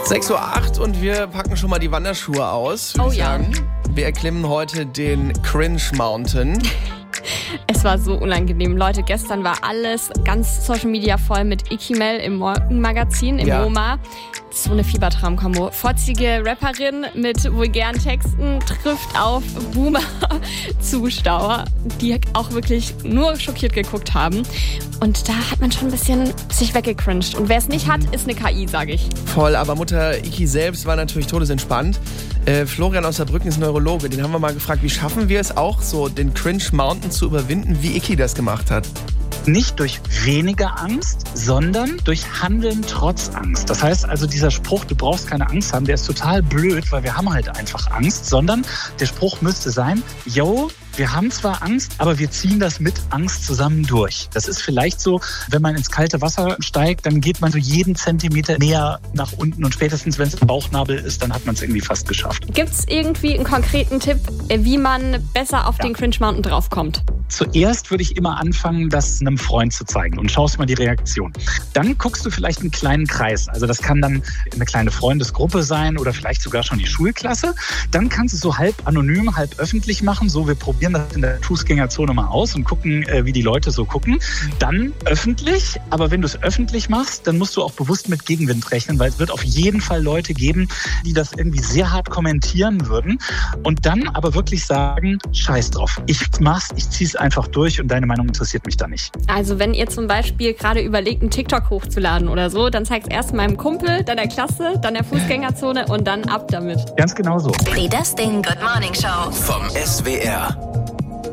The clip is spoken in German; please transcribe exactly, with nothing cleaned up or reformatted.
sechs Uhr acht und wir packen schon mal die Wanderschuhe aus. Oh ja. Sagen. Wir erklimmen heute den Cringe Mountain. Es war so unangenehm. Leute, gestern war alles ganz Social Media voll mit Ikimel im Morgenmagazin, im Ja. MoMA. So eine Fiebertraum-Kombo. Fotzige Rapperin mit vulgären Texten trifft auf Boomer-Zuschauer, die auch wirklich nur schockiert geguckt haben. Und da hat man schon ein bisschen sich weggecringed. Und wer es nicht hat, ist eine K I, sage ich. Voll, aber Mutter Iki selbst war natürlich todesentspannt. Äh, Florian aus Saarbrücken ist Neurologe. Den haben wir mal gefragt, wie schaffen wir es auch so, den Cringe Mountain zu überwinden, wie Iki das gemacht hat? Nicht durch weniger Angst, sondern durch Handeln trotz Angst. Das heißt also, dieser Spruch, du brauchst keine Angst haben, der ist total blöd, weil wir haben halt einfach Angst, sondern der Spruch müsste sein, yo, wir haben zwar Angst, aber wir ziehen das mit Angst zusammen durch. Das ist vielleicht so, wenn man ins kalte Wasser steigt, dann geht man so jeden Zentimeter näher nach unten und spätestens, wenn es im Bauchnabel ist, dann hat man es irgendwie fast geschafft. Gibt es irgendwie einen konkreten Tipp, wie man besser auf Ja. den Cringe Mountain draufkommt? Zuerst würde ich immer anfangen, das einem Freund zu zeigen und schaust mal die Reaktion. Dann guckst du vielleicht einen kleinen Kreis. Also das kann dann eine kleine Freundesgruppe sein oder vielleicht sogar schon die Schulklasse. Dann kannst du es so halb anonym, halb öffentlich machen. So, wir probieren das in der Fußgängerzone mal aus und gucken, wie die Leute so gucken. Dann öffentlich. Aber wenn du es öffentlich machst, dann musst du auch bewusst mit Gegenwind rechnen, weil es wird auf jeden Fall Leute geben, die das irgendwie sehr hart kommentieren würden. Und dann aber wirklich sagen, scheiß drauf. Ich mach's, ich zieh's einfach durch und deine Meinung interessiert mich da nicht. Also wenn ihr zum Beispiel gerade überlegt, einen TikTok hochzuladen oder so, dann zeig's erst meinem Kumpel, dann der Klasse, dann der Fußgängerzone und dann ab damit. Ganz genau so. Die Dustin Good Morning Show Vom S W R.